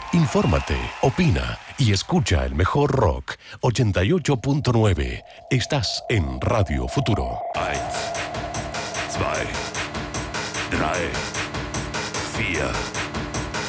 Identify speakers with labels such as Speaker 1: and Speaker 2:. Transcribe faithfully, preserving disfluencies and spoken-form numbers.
Speaker 1: Infórmate, opina y escucha el mejor rock. ochenta y ocho punto nueve. Estás en Radio Futuro.
Speaker 2: Eins, zwei, drei, vier.